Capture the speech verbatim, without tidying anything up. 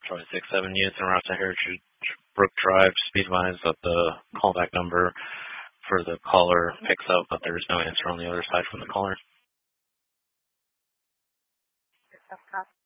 Charlie six seven units in route to Heritage Brook Drive. Just be advised that the callback number for the caller picks up, but there is no answer on the other side from the caller.